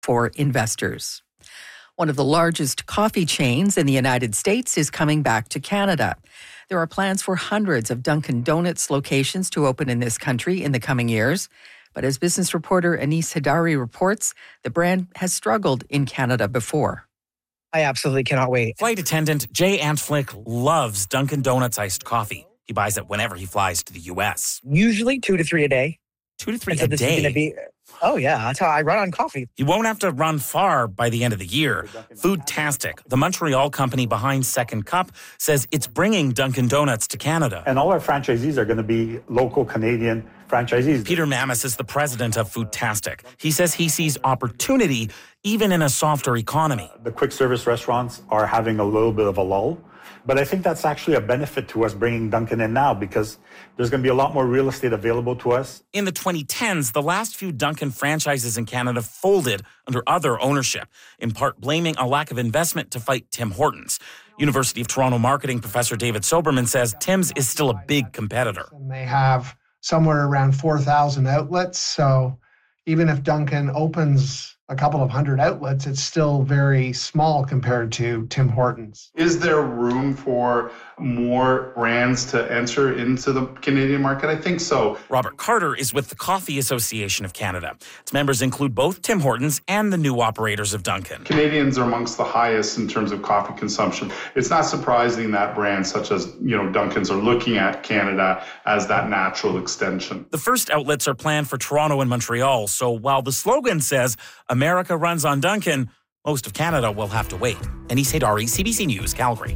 for investors. One of the largest coffee chains in the United States is coming back to Canada. There are plans for hundreds of Dunkin' Donuts locations to open in this country in the coming years. But as business reporter Anis Hadari reports, the brand has struggled in Canada before. I absolutely cannot wait. Flight attendant Jay Antflick loves Dunkin' Donuts iced coffee. He buys it whenever he flies to the U.S. Usually 2 to 3 a day. 2 to 3 So a this day? is going to be, oh yeah, that's how I run on coffee. You won't have to run far by the end of the year. Foodtastic, the Montreal company behind Second Cup, says it's bringing Dunkin' Donuts to Canada. And all our franchisees are going to be local Canadian franchisees. Peter Mamis is the president of Foodtastic. He says he sees opportunity even in a softer economy. The quick service restaurants are having a little bit of a lull. But I think that's actually a benefit to us bringing Dunkin' in now because there's going to be a lot more real estate available to us. In the 2010s, the last few Dunkin' franchises in Canada folded under other ownership, in part blaming a lack of investment to fight Tim Hortons. University of Toronto marketing professor David Soberman says Tim's is still a big competitor. And they have somewhere around 4,000 outlets. So even if Dunkin' opens a couple of hundred outlets, it's still very small compared to Tim Hortons. Is there room for more brands to enter into the Canadian market? I think so. Robert Carter is with the Coffee Association of Canada. Its members include both Tim Hortons and the new operators of Dunkin'. Canadians are amongst the highest in terms of coffee consumption. It's not surprising that brands such as, Dunkin's are looking at Canada as that natural extension. The first outlets are planned for Toronto and Montreal, so while the slogan says America runs on Dunkin', most of Canada will have to wait. Anis Hadari, CBC News, Calgary.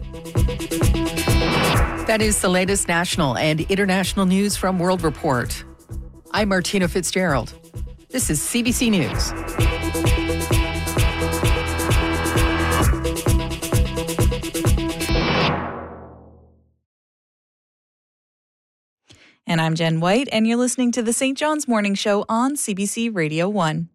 That is the latest national and international news from World Report. I'm Martina Fitzgerald. This is CBC News. And I'm Jen White, and you're listening to the St. John's Morning Show on CBC Radio 1.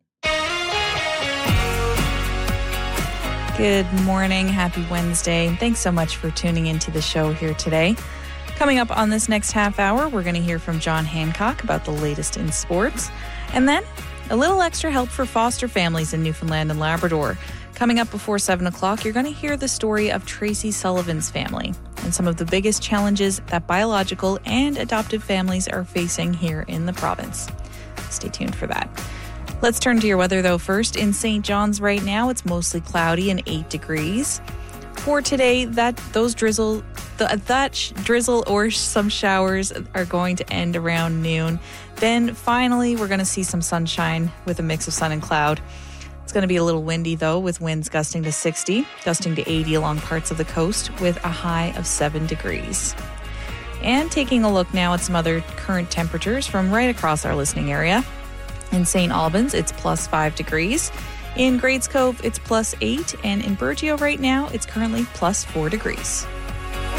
Good morning. Happy Wednesday. And thanks so much for tuning into the show here today. Coming up on this next half hour, we're going to hear from John Hancock about the latest in sports. And then a little extra help for foster families in Newfoundland and Labrador. Coming up before 7 o'clock, you're going to hear the story of Tracy Sullivan's family and some of the biggest challenges that biological and adoptive families are facing here in the province. Stay tuned for that. Let's turn to your weather, though, first. In St. John's right now, it's mostly cloudy and 8 degrees. For today, that drizzle or some showers are going to end around noon. Then finally, we're going to see some sunshine with a mix of sun and cloud. It's going to be a little windy, though, with winds gusting to 60, gusting to 80 along parts of the coast with a high of 7 degrees. And taking a look now at some other current temperatures from right across our listening area. In St. Albans, it's plus 5 degrees. In Grades Cove, it's plus 8. And in Burgeo right now, it's currently plus 4 degrees.